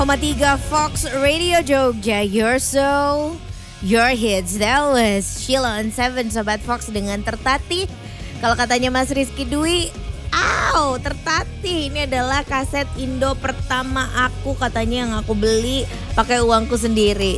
3 Fox Radio Jogja, Your Soul, Your Hits. That was Sheila on 7, Sobat Fox dengan Tertatih. Kalau katanya Mas Rizky Dwi, Tertatih ini adalah kaset Indo pertama aku, katanya yang aku beli pakai uangku sendiri.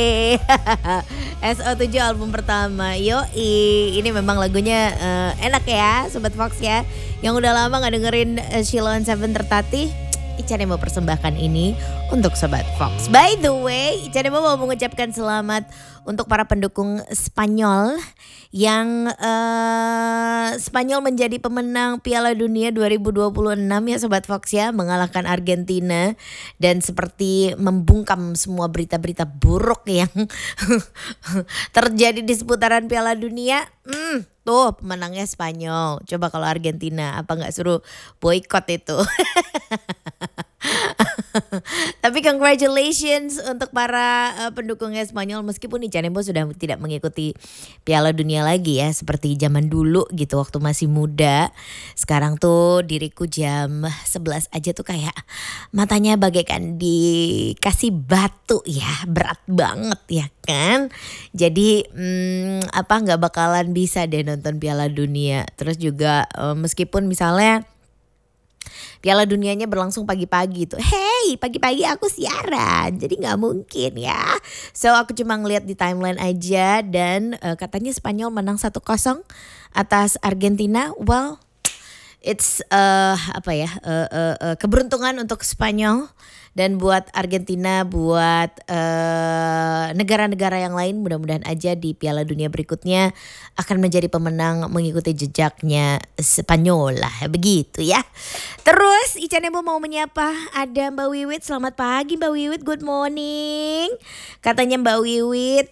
SO7 album pertama. Yoi, ini memang lagunya enak ya Sobat Fox ya. Yang udah lama gak dengerin Sheila on 7 Tertatih, Ica Nemo persembahkan ini untuk Sobat Fox. By the way, Ica Nemo mau mengucapkan selamat untuk para pendukung Spanyol yang Spanyol menjadi pemenang Piala Dunia 2026 ya Sobat Fox ya, mengalahkan Argentina dan seperti membungkam semua berita-berita buruk yang terjadi di seputaran Piala Dunia. Tuh pemenangnya Spanyol. Coba kalau Argentina, apa nggak suruh boykot itu? Tapi congratulations untuk para pendukungnya Spanyol, meskipun Ica Nemo sudah tidak mengikuti Piala Dunia lagi ya seperti zaman dulu gitu waktu masih muda. Sekarang tuh diriku jam 11 aja tuh kayak matanya bagaikan dikasih batu ya, berat banget ya kan. Jadi nggak bakalan bisa deh nonton Piala Dunia. Terus juga meskipun misalnya Piala Dunianya berlangsung pagi-pagi tuh. Hey, pagi-pagi aku siaran, jadi gak mungkin ya. So aku cuma ngeliat di timeline aja dan katanya Spanyol menang 1-0 atas Argentina. Well, it's keberuntungan untuk Spanyol. Dan buat Argentina, buat negara-negara yang lain, mudah-mudahan aja di Piala Dunia berikutnya akan menjadi pemenang mengikuti jejaknya Spanyol lah, begitu ya. Terus Ica Nemo mau menyapa ada Mbak Wiwit. Selamat pagi Mbak Wiwit, good morning. Katanya Mbak Wiwit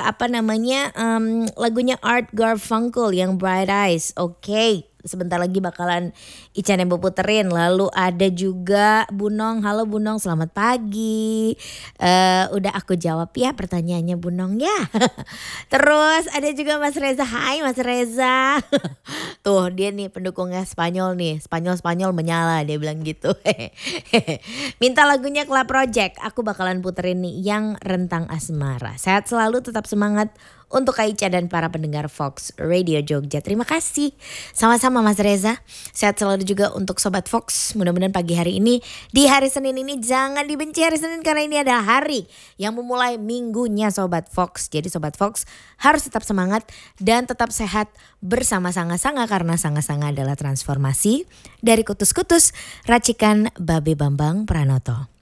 lagunya Art Garfunkel yang Bright Eyes. Oke. Sebentar lagi bakalan Ica Nemo puterin. Lalu ada juga Bunong. Halo Bunong, selamat pagi. Udah aku jawab ya pertanyaannya Bunong ya. Terus ada juga Mas Reza. Hai Mas Reza. Tuh dia nih pendukungnya Spanyol nih. Spanyol menyala dia bilang gitu. Minta lagunya Club Project. Aku bakalan puterin nih yang Rentang Asmara. Sehat selalu, tetap semangat untuk Kak Ica dan para pendengar Fox Radio Jogja. Terima kasih. Sama-sama Mas Reza. Sehat selalu juga untuk Sobat Fox. Mudah-mudahan pagi hari ini, di hari Senin ini, jangan dibenci hari Senin karena ini adalah hari yang memulai minggunya Sobat Fox. Jadi Sobat Fox harus tetap semangat dan tetap sehat bersama Sanga-Sanga, karena Sanga-Sanga adalah transformasi dari kutus-kutus racikan Babe Bambang Pranoto.